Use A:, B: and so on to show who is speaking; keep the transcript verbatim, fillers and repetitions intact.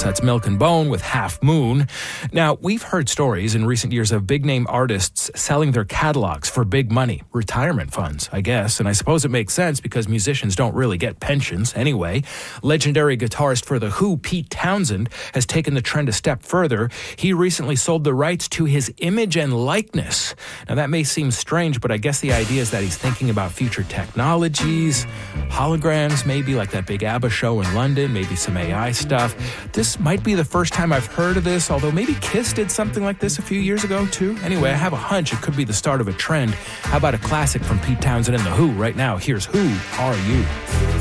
A: That's Milk and Bone with Half Moon. Now, we've heard stories in recent years of big-name artists selling their catalogs for big money. Retirement funds, I guess. And I suppose it makes sense because musicians don't really get pensions anyway. Legendary guitarist for The Who, Pete Townsend, has taken the trend a step further. He recently sold the rights to his image and likeness. Now, that may seem strange, but I guess the idea is that he's thinking about future technologies, holograms, maybe like that big ABBA show in London, maybe some A I stuff. This might be the first time I've heard of this, although maybe Kiss did something like this a few years ago too. Anyway, I have a hunch it could be the start of a trend. How about a classic from Pete Townsend and The Who right now? Here's Who Are You?